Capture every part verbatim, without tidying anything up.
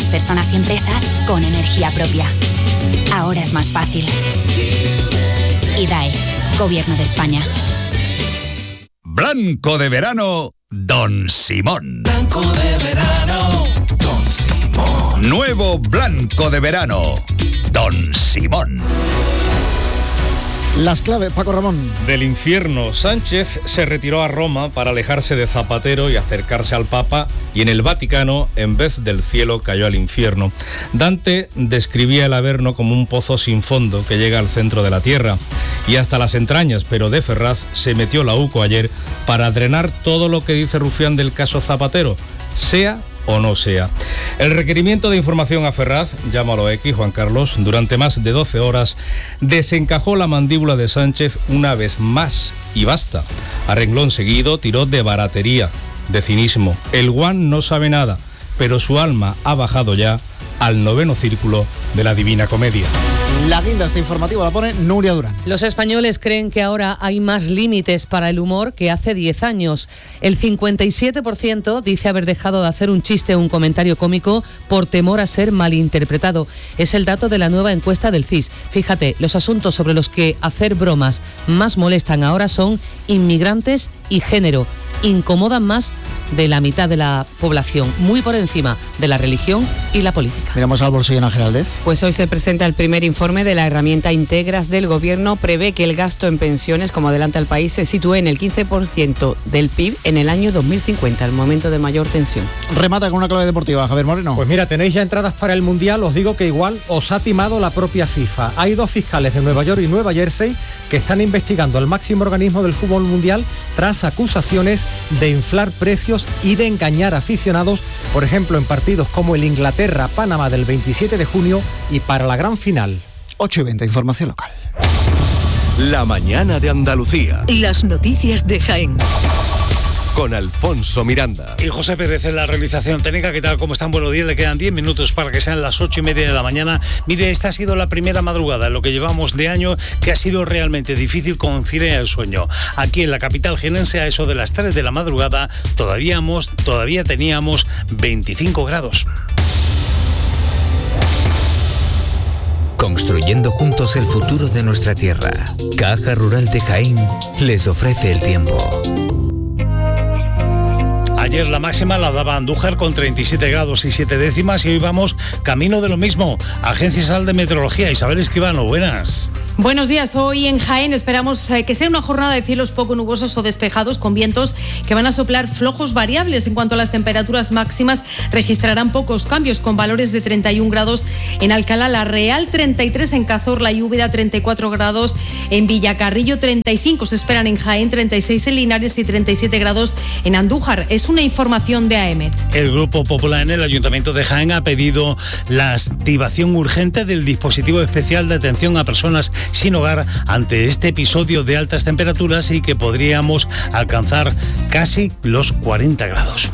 personas y empresas con energía propia. Ahora es más fácil. I D A E, Gobierno de España. Blanco de verano, Don Simón. Blanco de verano, Don Simón. Nuevo blanco de verano, Don Simón. Las claves, Paco Ramón. Del infierno, Sánchez se retiró a Roma para alejarse de Zapatero y acercarse al Papa, y en el Vaticano, en vez del cielo, cayó al infierno. Dante describía el Averno como un pozo sin fondo que llega al centro de la tierra, y hasta las entrañas, pero de Ferraz se metió la U C O ayer para drenar todo lo que dice Rufián del caso Zapatero, sea o no sea. El requerimiento de información a Ferraz, llámalo X, Juan Carlos, durante más de doce horas, desencajó la mandíbula de Sánchez una vez más, y basta. A renglón seguido tiró de baratería, de cinismo. El guan no sabe nada, pero su alma ha bajado ya al noveno círculo de la Divina Comedia. La guinda esta informativa la pone Nuria Durán. Los españoles creen que ahora hay más límites para el humor que hace diez años. El cincuenta y siete por ciento dice haber dejado de hacer un chiste o un comentario cómico por temor a ser malinterpretado. Es el dato de la nueva encuesta del C I S. Fíjate, los asuntos sobre los que hacer bromas más molestan ahora son inmigrantes y género. Incomodan más de la mitad de la población, muy por encima de la religión y la política. Miramos al bolsillo, Ana Geraldez. Pues hoy se presenta el primer informe de la herramienta Integras del Gobierno. Prevé que el gasto en pensiones, como adelanta el país, se sitúe en el quince por ciento del P I B en el año dos mil cincuenta, el momento de mayor tensión. Remata con una clave deportiva, Javier Moreno. Pues mira, tenéis ya entradas para el Mundial. Os digo que igual os ha timado la propia FIFA. Hay dos fiscales de Nueva York y Nueva Jersey que están investigando al máximo organismo del fútbol mundial tras acusaciones de inflar precios y de engañar aficionados, por ejemplo, en partidos como el Inglaterra-Panamá del veintisiete de junio y para la gran final. ocho y veinte, información local. La mañana de Andalucía. Las noticias de Jaén. Con Alfonso Miranda. Y José Pérez en la realización técnica. ¿Qué tal? ¿Cómo están? Buenos días. Le quedan diez minutos para que sean las ocho y media de la mañana. Mire, esta ha sido la primera madrugada en lo que llevamos de año que ha sido realmente difícil conciliar el sueño. Aquí en la capital jienense, a eso de las tres de la madrugada, todavía, todavía teníamos veinticinco grados. Construyendo juntos el futuro de nuestra tierra. Caja Rural de Jaén les ofrece el tiempo. Ayer la máxima la daba Andújar con treinta y siete grados y siete décimas y hoy vamos camino de lo mismo. Agencia Estatal de Meteorología, Isabel Escribano, buenas. Buenos días. Hoy en Jaén esperamos que sea una jornada de cielos poco nubosos o despejados con vientos que van a soplar flojos variables. En cuanto a las temperaturas máximas, registrarán pocos cambios con valores de treinta y un grados en Alcalá la Real, treinta y tres en Cazorla y Úbeda, treinta y cuatro grados en Villacarrillo, treinta y cinco se esperan en Jaén, treinta y seis en Linares y treinta y siete grados en Andújar. Es una información de A E M E T. El Grupo Popular en el Ayuntamiento de Jaén ha pedido la activación urgente del dispositivo especial de atención a personas sin hogar ante este episodio de altas temperaturas y que podríamos alcanzar casi los cuarenta grados.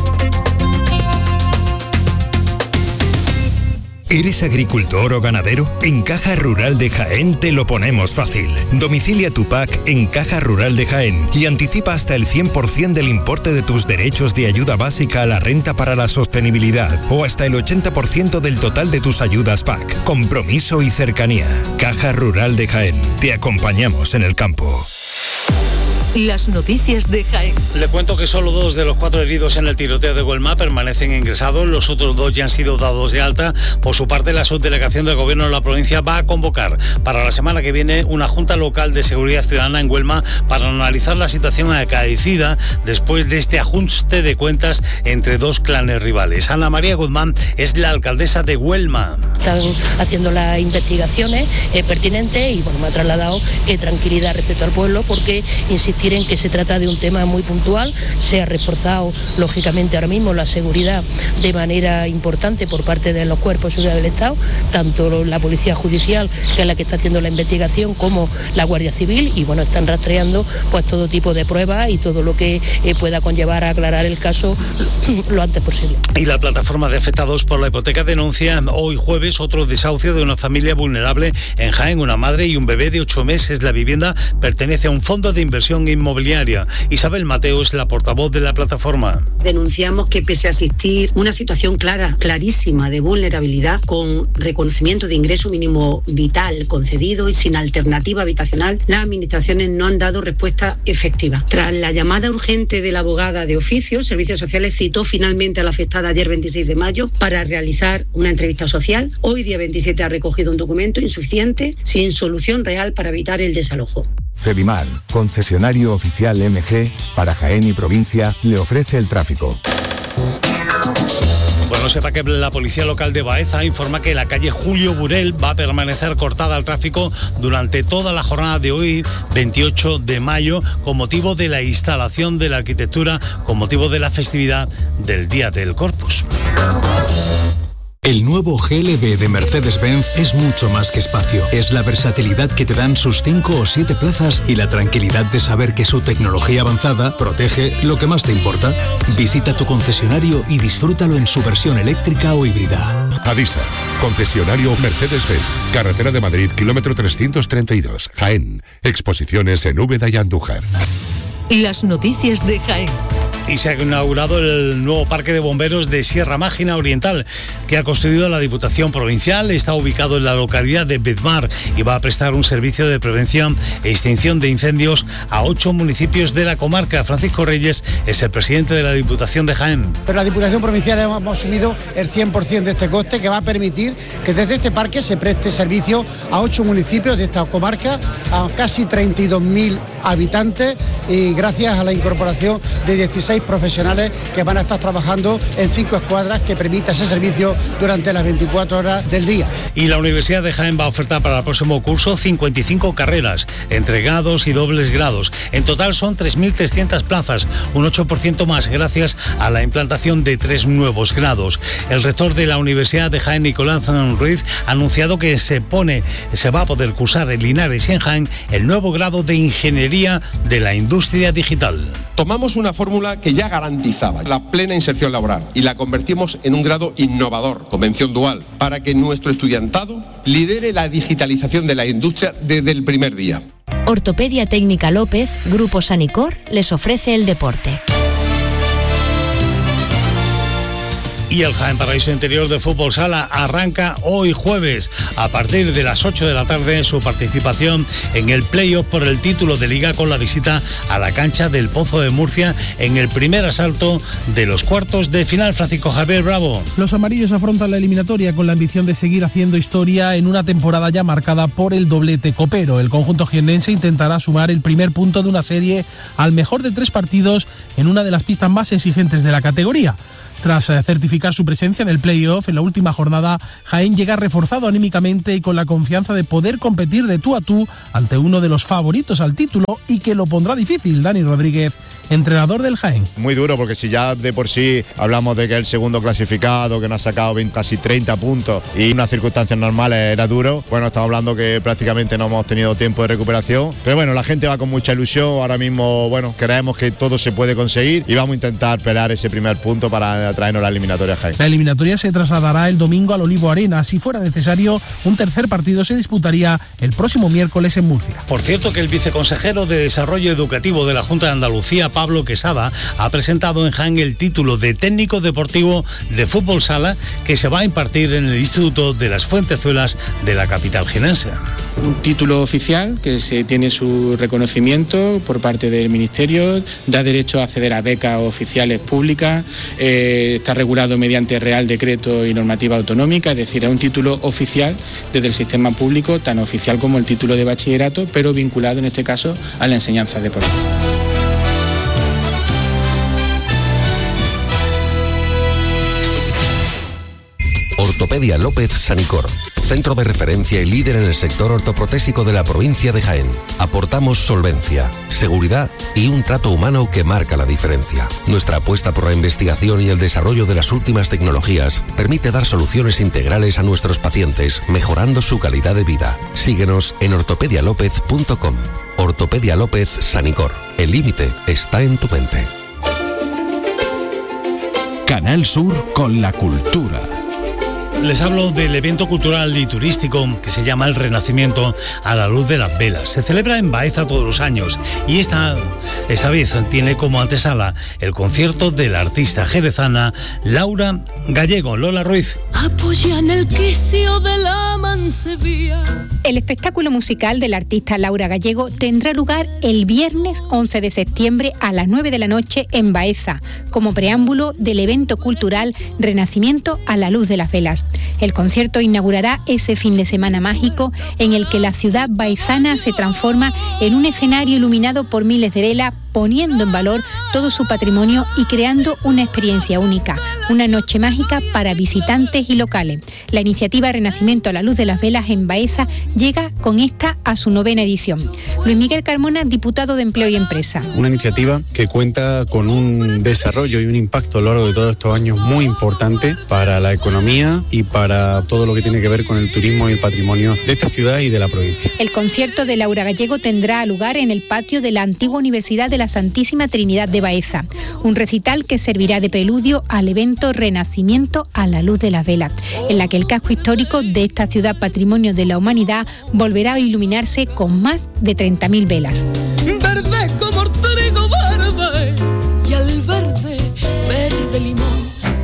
¿Eres agricultor o ganadero? En Caja Rural de Jaén te lo ponemos fácil. Domicilia tu P A C en Caja Rural de Jaén y anticipa hasta el cien por ciento del importe de tus derechos de ayuda básica a la renta para la sostenibilidad o hasta el ochenta por ciento del total de tus ayudas P A C. Compromiso y cercanía. Caja Rural de Jaén. Te acompañamos en el campo. Las noticias de Jaén. Le cuento que solo dos de los cuatro heridos en el tiroteo de Güelma permanecen ingresados, los otros dos ya han sido dados de alta. Por su parte, la subdelegación del Gobierno de la provincia va a convocar para la semana que viene una Junta Local de Seguridad Ciudadana en Güelma para analizar la situación acaecida después de este ajuste de cuentas entre dos clanes rivales. Ana María Guzmán es la alcaldesa de Güelma. Están haciendo las investigaciones eh, pertinentes y bueno, me ha trasladado que tranquilidad respecto al pueblo porque, insisto, en que se trata de un tema muy puntual. Se ha reforzado lógicamente ahora mismo la seguridad de manera importante por parte de los cuerpos de seguridad del Estado, tanto la Policía Judicial, que es la que está haciendo la investigación, como la Guardia Civil, y bueno, están rastreando pues todo tipo de pruebas y todo lo que eh, pueda conllevar a aclarar el caso lo antes posible. Y la plataforma de afectados por la hipoteca denuncia hoy jueves otro desahucio de una familia vulnerable en Jaén. Una madre y un bebé de ocho meses. La vivienda pertenece a un fondo de inversión inmobiliaria. Isabel Mateo es la portavoz de la plataforma. Denunciamos que pese a existir una situación clara, clarísima de vulnerabilidad, con reconocimiento de ingreso mínimo vital concedido y sin alternativa habitacional, las administraciones no han dado respuesta efectiva. Tras la llamada urgente de la abogada de oficio, Servicios Sociales citó finalmente a la afectada ayer veintiséis de mayo para realizar una entrevista social. Hoy día veintisiete ha recogido un documento insuficiente, sin solución real para evitar el desalojo. Febimar, concesionario oficial M G para Jaén y provincia, le ofrece el tráfico. Bueno, sepa que la policía local de Baeza informa que la calle Julio Burel va a permanecer cortada al tráfico durante toda la jornada de hoy, veintiocho de mayo, con motivo de la instalación de la arquitectura, con motivo de la festividad del Día del Corpus. El nuevo G L B de Mercedes-Benz es mucho más que espacio. Es la versatilidad que te dan sus cinco o siete plazas y la tranquilidad de saber que su tecnología avanzada protege lo que más te importa. Visita tu concesionario y disfrútalo en su versión eléctrica o híbrida. Adisa, concesionario Mercedes-Benz, carretera de Madrid, kilómetro trescientos treinta y dos, Jaén. Exposiciones en Úbeda y Andújar. Las noticias de Jaén. Y se ha inaugurado el nuevo parque de bomberos de Sierra Mágina Oriental, que ha construido la Diputación Provincial. Está ubicado en la localidad de Bedmar y va a prestar un servicio de prevención e extinción de incendios a ocho municipios de la comarca. Francisco Reyes es el presidente de la Diputación de Jaén. Pero la Diputación Provincial hemos asumido el cien por ciento de este coste, que va a permitir que desde este parque se preste servicio a ocho municipios de esta comarca, a casi treinta y dos mil habitantes, y gracias a la incorporación de dieciséis profesionales que van a estar trabajando en cinco escuadras que permita ese servicio durante las veinticuatro horas del día. Y la Universidad de Jaén va a ofertar para el próximo curso cincuenta y cinco carreras, entre grados y dobles grados. En total son tres mil trescientas plazas, un ocho por ciento más gracias a la implantación de tres nuevos grados. El rector de la Universidad de Jaén, Nicolás Ruiz, ha anunciado que se pone, se va a poder cursar en Linares y en Jaén el nuevo grado de Ingeniería de la Industria Digital. Tomamos una fórmula que ya garantizaba la plena inserción laboral y la convertimos en un grado innovador, convención dual, para que nuestro estudiantado lidere la digitalización de la industria desde el primer día. Ortopedia Técnica López, Grupo Sanicor, les ofrece el deporte. Y el Jaén Paraíso Interior de Fútbol Sala arranca hoy jueves a partir de las ocho de la tarde su participación en el playoff por el título de Liga, con la visita a la cancha del Pozo de Murcia en el primer asalto de los cuartos de final. Francisco Javier Bravo. Los amarillos afrontan la eliminatoria con la ambición de seguir haciendo historia en una temporada ya marcada por el doblete copero. El conjunto jiennense intentará sumar el primer punto de una serie al mejor de tres partidos en una de las pistas más exigentes de la categoría. Tras certificar su presencia en el play-off en la última jornada, Jaén llega reforzado anímicamente y con la confianza de poder competir de tú a tú ante uno de los favoritos al título y que lo pondrá difícil. Dani Rodríguez, entrenador del Jaén. Muy duro, porque si ya de por sí hablamos de que el segundo clasificado, que nos ha sacado veinte, casi treinta puntos y en unas circunstancias normales era duro, bueno, estamos hablando que prácticamente no hemos tenido tiempo de recuperación, pero bueno, la gente va con mucha ilusión. Ahora mismo, bueno, creemos que todo se puede conseguir y vamos a intentar pelear ese primer punto para traernos la eliminatoria a Jaén. La eliminatoria se trasladará el domingo al Olivo Arena. Si fuera necesario, un tercer partido se disputaría el próximo miércoles en Murcia. Por cierto, que el viceconsejero de Desarrollo Educativo de la Junta de Andalucía, Pablo Quesada, ha presentado en Jaén el título de técnico deportivo de fútbol sala que se va a impartir en el Instituto de las Fuentezuelas de la capital jienense. Un título oficial que se tiene su reconocimiento por parte del Ministerio, da derecho a acceder a becas oficiales públicas, eh, está regulado mediante Real Decreto y normativa autonómica, es decir, es un título oficial desde el sistema público, tan oficial como el título de bachillerato, pero vinculado en este caso a la enseñanza deportiva. Ortopedia López Sanicor, centro de referencia y líder en el sector ortoprotésico de la provincia de Jaén. Aportamos solvencia, seguridad y un trato humano que marca la diferencia. Nuestra apuesta por la investigación y el desarrollo de las últimas tecnologías permite dar soluciones integrales a nuestros pacientes, mejorando su calidad de vida. Síguenos en ortopedia lópez punto com. Ortopedia López Sanicor. El límite está en tu mente. Canal Sur con la cultura. Les hablo del evento cultural y turístico que se llama El Renacimiento a la luz de las velas. Se celebra en Baeza todos los años y esta, esta vez tiene como antesala el concierto de la artista jerezana Laura Gallego. Lola Ruiz. Apoyan el quicio de la mancebía. El espectáculo musical del artista Laura Gallego tendrá lugar el viernes once de septiembre a las nueve de la noche en Baeza, como preámbulo del evento cultural Renacimiento a la luz de las velas. El concierto inaugurará ese fin de semana mágico en el que la ciudad baezana se transforma en un escenario iluminado por miles de velas, poniendo en valor todo su patrimonio y creando una experiencia única, una noche mágica para visitantes y locales. La iniciativa Renacimiento a la luz de las velas en Baeza llega con esta a su novena edición. Luis Miguel Carmona, diputado de Empleo y Empresa. Una iniciativa que cuenta con un desarrollo y un impacto a lo largo de todos estos años muy importante para la economía y para todo lo que tiene que ver con el turismo y el patrimonio de esta ciudad y de la provincia. El concierto de Laura Gallego tendrá lugar en el patio de la antigua Universidad de la Santísima Trinidad de Baeza, un recital que servirá de preludio al evento Renacimiento a la luz de las velas, en la que el casco histórico de esta ciudad patrimonio de la humanidad volverá a iluminarse con más de treinta mil velas. Verde como trigo verde y al verde, verde limón.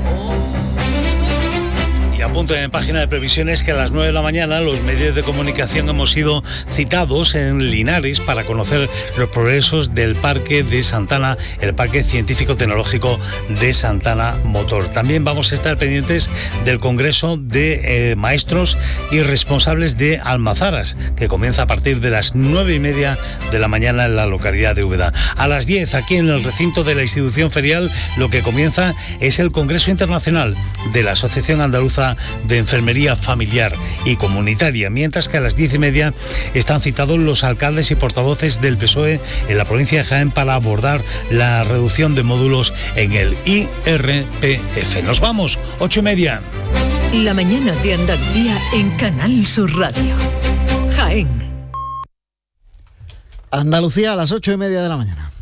Y apunto en página de previsiones que a las nueve de la mañana los medios de comunicación hemos sido citados en Linares para conocer los progresos del Parque de Santana, el Parque Científico-Tecnológico de Santana Motor. También vamos a estar pendientes del Congreso de eh, Maestros y Responsables de Almazaras, que comienza a partir de las nueve y media de la mañana en la localidad de Úbeda. A las diez, aquí en el recinto de la institución ferial, lo que comienza es el Congreso Internacional de la Asociación Andaluza de Enfermería Familiar y Comunitaria, mientras que a las diez y media están citados los alcaldes y portavoces del P S O E en la provincia de Jaén para abordar la reducción de módulos en el I R P F. Nos vamos, ocho y media. La mañana de Andalucía en Canal Sur Radio. Jaén. Andalucía a las ocho y media de la mañana.